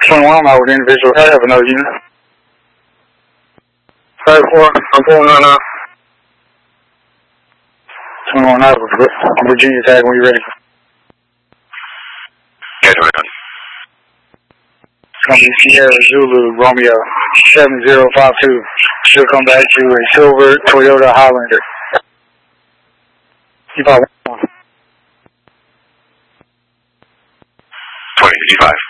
21 mile with individual. I have another unit. 5-4, I'm pulling on 21 out of Virginia tag when you're ready. Okay, right on. It's going to be Sierra Zulu Romeo 7052. She'll come back to a silver Toyota Highlander. Keep on 2055.